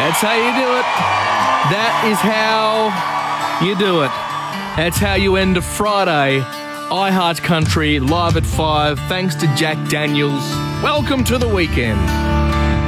That's how you do it. That is how you do it. That's how you end a Friday. iHeart Country live at 5. Thanks to Jack Daniels. Welcome to the weekend.